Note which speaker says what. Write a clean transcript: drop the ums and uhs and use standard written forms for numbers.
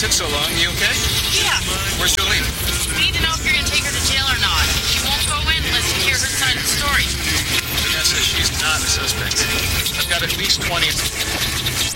Speaker 1: took so long. You okay?
Speaker 2: Yeah.
Speaker 1: Where's Jolene?
Speaker 2: We need to know if you're going to take her to jail or not. She won't go in unless you hear her side of the story.
Speaker 1: Vanessa, she's not a suspect. I've got at least 20.